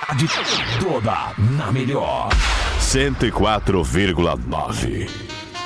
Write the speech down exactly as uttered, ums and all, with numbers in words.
toda na melhor. cento e quatro vírgula nove.